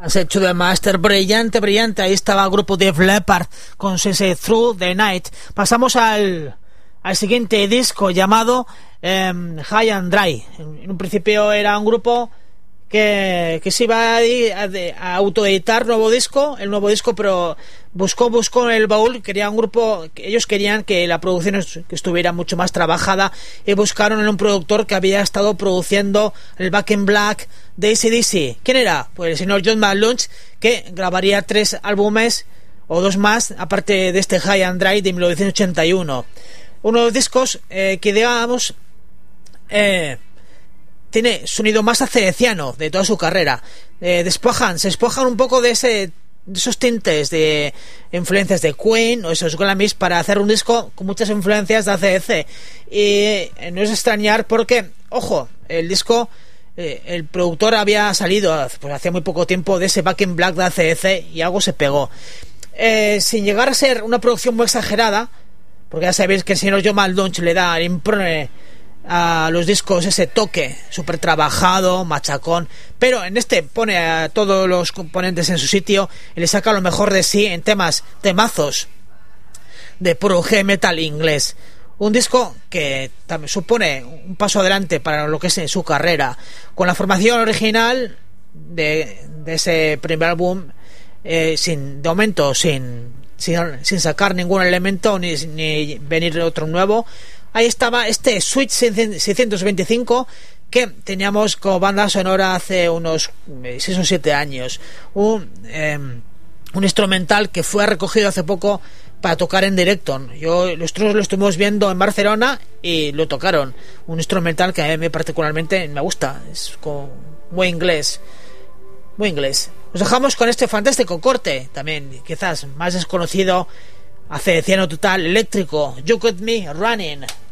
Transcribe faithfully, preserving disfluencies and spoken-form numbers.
Has hecho de máster brillante, brillante. Ahí estaba el grupo de Leppard con ese Through the Night. Pasamos al, al siguiente disco llamado eh, High and Dry. En, en un principio era un grupo que, que se iba a, a, a autoeditar nuevo disco, el nuevo disco, pero buscó, buscó en el baúl, quería un grupo, ellos querían que la producción que estuviera mucho más trabajada y buscaron en un productor que había estado produciendo el Back in Black de A C D C. ¿Quién era? Pues el señor John McLaughlin, que grabaría tres álbumes o dos más, aparte de este High and Dry de mil novecientos ochenta y uno. Uno de los discos eh, que digamos eh, tiene sonido más acedeciano de toda su carrera. Eh, despojan, se despojan un poco de ese de esos tintes de influencias de Queen o esos Grammys para hacer un disco con muchas influencias de A C D C. Y eh, no es extrañar porque, ojo, el disco, eh, el productor había salido pues hacía muy poco tiempo de ese Back in Black de A C D C y algo se pegó. Eh, sin llegar a ser una producción muy exagerada, porque ya sabéis que el señor John McLaughlin le da, le impone a los discos ese toque súper trabajado, machacón, pero en este pone a todos los componentes en su sitio y le saca lo mejor de sí en temas, temazos de puro heavy metal inglés. Un disco que también supone un paso adelante para lo que es en su carrera, con la formación original de, de ese primer álbum, eh, sin, de momento sin, sin, sin sacar ningún elemento ni, ni venir otro nuevo. Ahí estaba este Switch seiscientos veinticinco que teníamos como banda sonora hace unos seis o siete años. Un, eh, un instrumental que fue recogido hace poco para tocar en directo. Yo nosotros lo estuvimos viendo en Barcelona y lo tocaron. Un instrumental que a mí particularmente me gusta. Es como muy inglés. Muy inglés. Nos dejamos con este fantástico corte, también quizás más desconocido, acedeciano total, eléctrico, You Got Me Running.